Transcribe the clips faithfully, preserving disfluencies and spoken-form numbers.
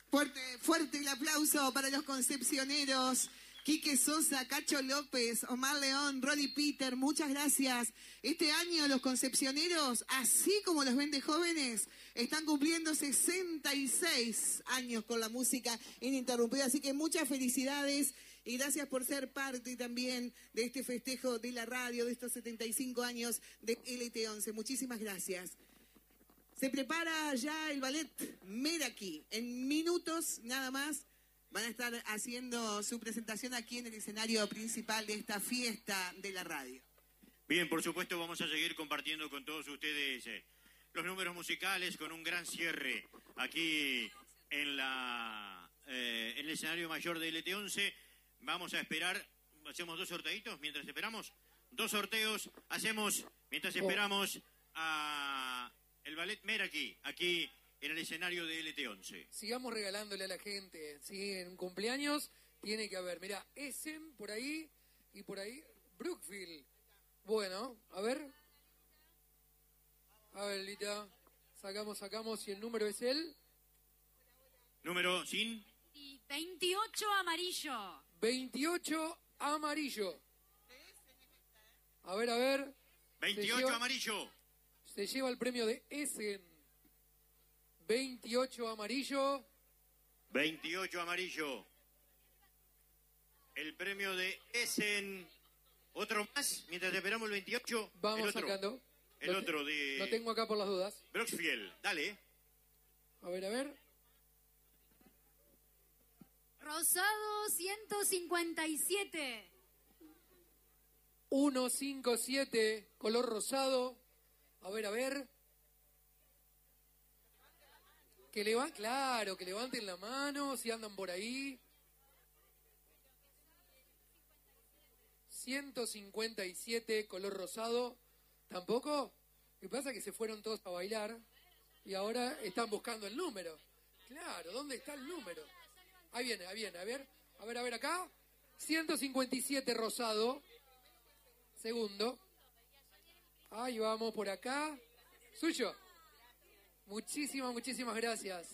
Fuerte, fuerte el aplauso para los concepcioneros. Quique Sosa, Cacho López, Omar León, Rolly Peter, muchas gracias. Este año los concepcioneros, así como los vende jóvenes, están cumpliendo sesenta y seis años con la música ininterrumpida. Así que muchas felicidades y gracias por ser parte también de este festejo de la radio, de estos setenta y cinco años de L T once. Muchísimas gracias. Se prepara ya el ballet Meraki. En minutos nada más van a estar haciendo su presentación aquí en el escenario principal de esta fiesta de la radio. Bien, por supuesto vamos a seguir compartiendo con todos ustedes eh, los números musicales con un gran cierre aquí en, la, eh, en el escenario mayor de L T once. Vamos a esperar, hacemos dos sorteitos mientras esperamos. Dos sorteos hacemos mientras esperamos a el ballet Meraki aquí en el escenario de L T once. Sigamos regalándole a la gente, ¿sí? En un cumpleaños tiene que haber, mira, Essen por ahí y por ahí Brookfield. Bueno, a ver. A ver, Lita, sacamos, sacamos y el número es el... Número sin... Y veintiocho amarillo. veintiocho amarillo. A ver, a ver. veintiocho lleva, amarillo. Se lleva el premio de Essen. veintiocho amarillo. veintiocho amarillo. El premio de Essen. Otro más, mientras esperamos el veintiocho. Vamos el otro, sacando. El lo otro de... Lo tengo acá por las dudas. Brookfield, dale. A ver, a ver. Rosado ciento cincuenta y siete. ciento cincuenta y siete, color rosado. A ver, a ver. Que levanten, claro, que levanten la mano si andan por ahí. ciento cincuenta y siete, color rosado. ¿Tampoco? Lo que pasa es que se fueron todos a bailar y ahora están buscando el número. Claro, ¿dónde está el número? Ahí viene, ahí viene, a ver. A ver, a ver acá. ciento cincuenta y siete rosado. Segundo. Ahí vamos por acá. Suyo. Muchísimas, muchísimas gracias.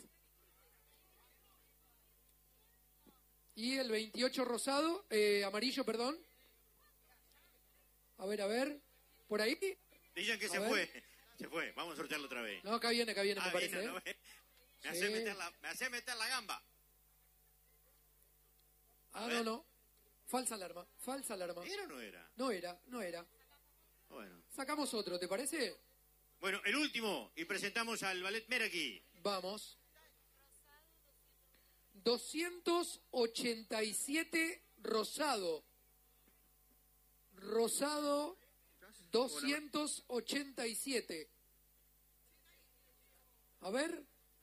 Y el veintiocho rosado, eh, amarillo, perdón. A ver, a ver. ¿Por ahí? Dicen que a se ver. fue. Se fue. Vamos a sortearlo otra vez. No, acá viene, acá viene, ah, me parece. viene, ¿eh? ¿no? Me sí. hace meter la, me hace meter la gamba. Ah, no, no. Falsa alarma, falsa alarma. ¿Era o no era? No era, no era. Bueno. Sacamos otro, ¿te parece? Bueno, el último. Y presentamos al ballet Meraki. Vamos. doscientos ochenta y siete rosado. Rosado doscientos ochenta y siete. A ver.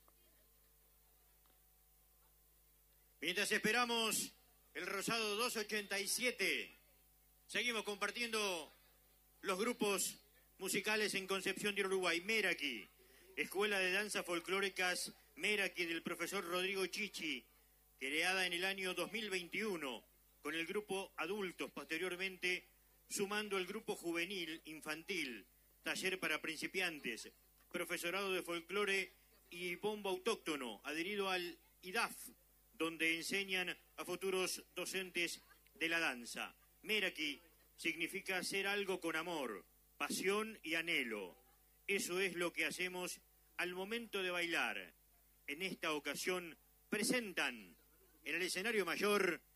Mientras esperamos el rosado doscientos ochenta y siete, seguimos compartiendo los grupos musicales en Concepción de Uruguay. Meraki, Escuela de Danzas Folclóricas Meraki del profesor Rodrigo Chichi, creada en el año dos mil veintiuno con el grupo adultos, posteriormente sumando el grupo juvenil, infantil, taller para principiantes, profesorado de folclore y bombo autóctono, adherido al I D A F, donde enseñan a futuros docentes de la danza. Meraki significa hacer algo con amor, pasión y anhelo. Eso es lo que hacemos al momento de bailar. En esta ocasión presentan en el escenario mayor